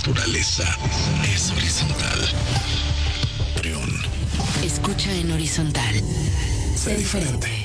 naturaleza es horizontal. Trión. Escucha en horizontal. Sé diferente.